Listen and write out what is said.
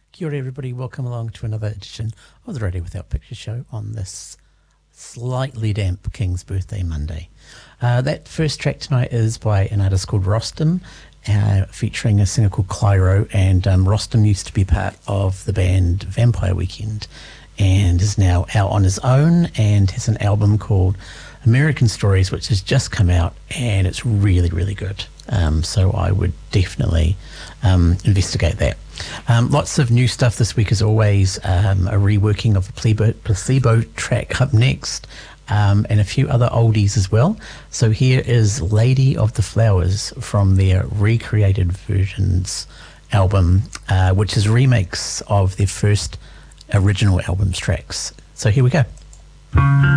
Kia ora everybody, welcome along to another edition of the Radio Without Pictures show on this slightly damp King's Birthday Monday. That first track tonight is by an artist called Rostam, featuring a singer called Clyro, and Rostam used to be part of the band Vampire Weekend and is now out on his own and has an album called American Stories, which has just come out, and it's really, really good. So I would definitely investigate that. Lots of new stuff this week as always, a reworking of the placebo track up next, and a few other oldies as well. So here is Lady of the Flowers from their Recreated Versions album, which is a remix of their first original album's tracks. So here we go.